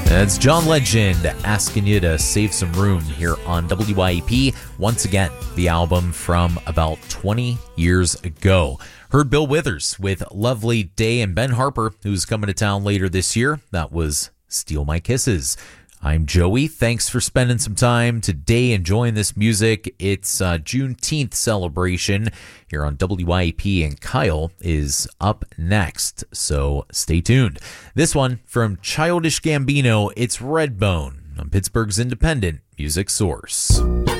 It's John Legend asking you to save some room here on WYAP. Once again, the album from about 20 years ago. Heard Bill Withers with Lovely Day, and Ben Harper, who's coming to town later this year. That was Steal My Kisses. I'm Joey. Thanks for spending some time today enjoying this music. It's Juneteenth celebration here on WYAP, and Kyle is up next, so stay tuned. This one from Childish Gambino, it's Redbone on Pittsburgh's independent music source.